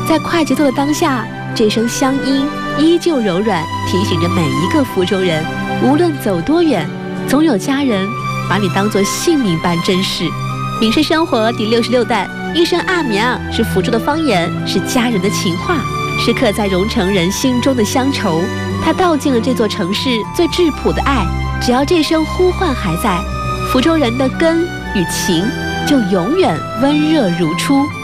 在快节奏的当下，这声乡音依旧柔软，提醒着每一个福州人，无论走多远，总有家人把你当作性命般珍视。民生生活第66弹，一声阿苗是福州的方言，是家人的情话，是刻在蓉城人心中的乡愁。它道尽了这座城市最质朴的爱。只要这声呼唤还在，福州人的根与情就永远温热如初。